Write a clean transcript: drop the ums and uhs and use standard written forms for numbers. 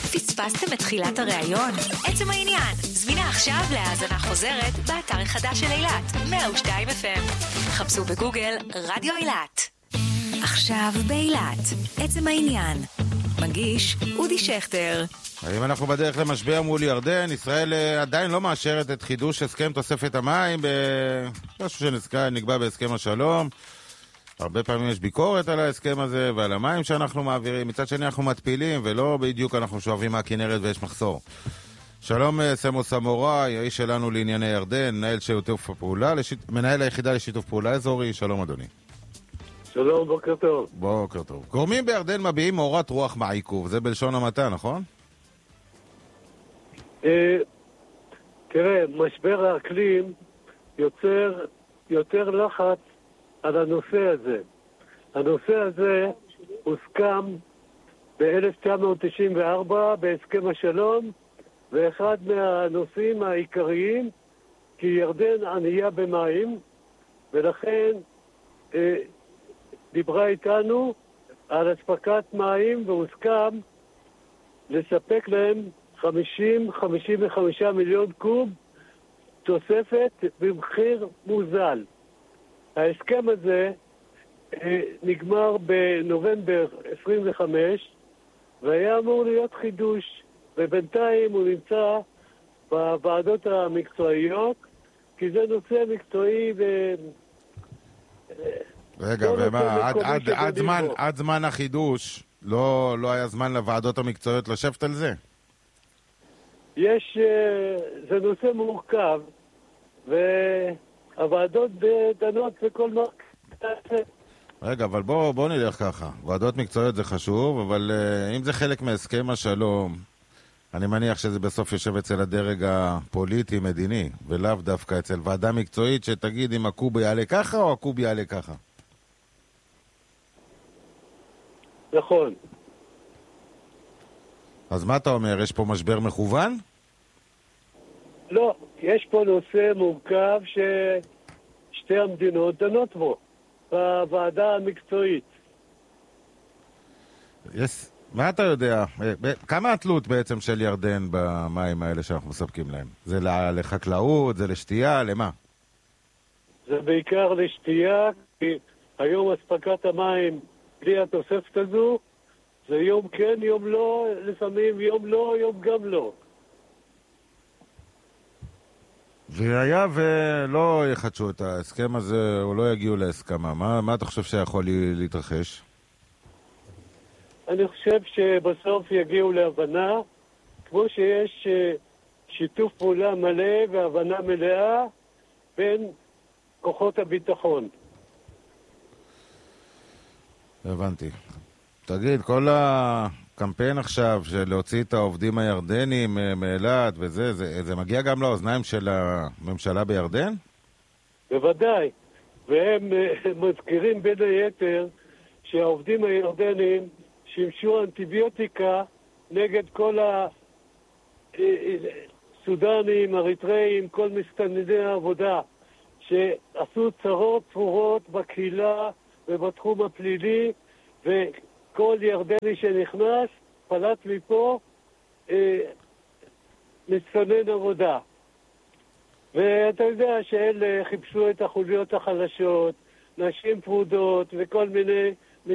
פספסתם את תחילת הראיון? עצם העניין, זמינה עכשיו להאזנה חוזרת באתר החדש של אילת, 102 FM. חפשו בגוגל רדיו אילת. עכשיו באילת, עצם העניין. מגיש אודי שכטר. האם אנחנו בדרך למשבר מול ירדן? ישראל עדיין לא מאשרת את חידוש הסכם תוספת המים משהו שנקבע בהסכם השלום. הרבה פעמים יש ביקורת על ההסכם הזה ועל המים שאנחנו מעבירים. מצד שני אנחנו מתפילים ולא בדיוק אנחנו שואבים מהכנרת ויש מחסור. שלום סמו סמוראי, האיש שלנו לענייני ירדן, מנהל היחידה לשיתוף פעולה אזורי. שלום אדוני. שלום, בוקר טוב. בוקר טוב. גורמים בירדן מביעים מאורת רוח מעיכוב, זה בלשון המעטה, נכון? תראה, משבר האקלים יוצר יותר לחץ על הנושא הזה. הנושא הזה הוסכם ב-1994 בהסכם השלום, ואחד מהנושאים העיקריים, כי ירדן ענייה במים, ולכן דיברה איתנו על אספקת מים, והוסכם לספק להם 50-55 מיליון קוב תוספת במחיר מוזל. ההסכם הזה נגמר בנובמבר 25, והיה אמור להיות חידוש, ובינתיים הוא נמצא בוועדות המקצועיות, כי זה נושא מקצועי רגע, ומה, עד זמן החידוש לא היה זמן לוועדות המקצועיות לשבת על זה? זה נושא מורכב, והוועדות דנות בכל מערכת. רגע, אבל בוא נלך ככה. ועדות מקצועיות זה חשוב, אבל אם זה חלק מהסכם השלום, אני מניח שזה בסוף יושב אצל הדרג הפוליטי-מדיני, ולאו דווקא אצל ועדה מקצועית שתגיד אם הקוב יעלה ככה או הקוב יעלה ככה. נכון. אז מה אתה אומר? יש פה משבר מכוון? לא, יש פה נושא מורכב ששתי המדינות דנות בו, בוועדה המקצועית. מה אתה יודע? כמה התלות בעצם של ירדן במים האלה שאנחנו מספקים להם? זה לחקלאות, זה לשתייה, למה? זה בעיקר לשתייה, כי היום אספקת המים בלי התוספת הזו, זה יום כן, יום לא, לפעמים יום לא, יום גם לא. והיה ולא יחדשו את ההסכם הזה, או לא יגיעו להסכמה, מה אתה חושב שיכול להתרחש? אני חושב שבסוף יגיעו להבנה, כמו שיש שיתוף פעולה מלא והבנה מלאה בין כוחות הביטחון. הבנתי. תגיד, כל הקמפיין עכשיו של להוציא את העובדים הירדנים מאילת וזה, זה מגיע גם לאוזניים של הממשלה בירדן? בוודאי. והם מזכירים בין היתר שהעובדים הירדנים שימשו אנטיביוטיקה נגד כל הסודנים, אריתראים, כל מסתנני העבודה, שעשו צרות צרורות בקהילה ובתחום הפלילי, וכל ירדני שנכנס פלט מפה מסתנן עבודה. ואתה יודע שאלה חיפשו את החוליות החלשות, נשים פרודות וכל מיני